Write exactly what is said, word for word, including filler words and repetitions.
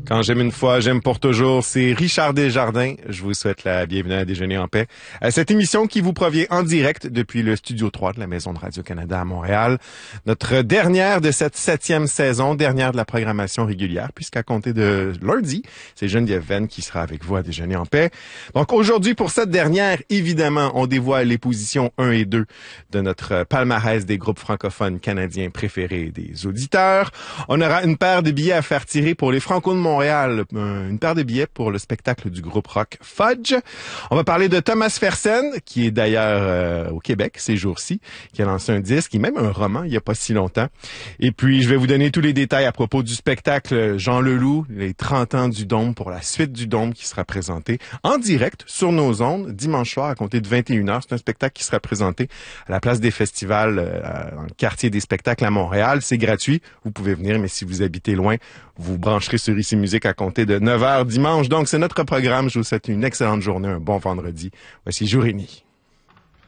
Quand j'aime une fois, j'aime pour toujours. C'est Richard Desjardins. Je vous souhaite la bienvenue à Déjeuner en paix. À cette émission qui vous provient en direct depuis le Studio trois de la Maison de Radio-Canada à Montréal. Notre dernière de cette septième saison, dernière de la programmation régulière, puisqu'à compter de lundi, c'est Geneviève Venn qui sera avec vous à Déjeuner en paix. Donc aujourd'hui, pour cette dernière, évidemment, on dévoile les positions un et deux de notre palmarès des groupes francophones canadiens préférés des auditeurs. On aura une paire de billets à faire tirer pour les Franco de Montréal, une paire de billets pour le spectacle du groupe rock Fudge. On va parler de Thomas Fersen, qui est d'ailleurs euh, au Québec ces jours-ci, qui a lancé un disque et même un roman il y a pas si longtemps. Et puis, je vais vous donner tous les détails à propos du spectacle Jean Leloup, les trente ans du Dôme, pour la suite du Dôme qui sera présenté en direct sur nos ondes dimanche soir à compter de vingt et une heures. C'est un spectacle qui sera présenté à la place des festivals euh, dans le quartier des spectacles à Montréal. C'est gratuit. Vous pouvez venir, mais si vous habitez loin, vous brancherez sur Ici Musique à compter de neuf heures dimanche. Donc, c'est notre programme. Je vous souhaite une excellente journée, un bon vendredi. Voici Jour et Nuit.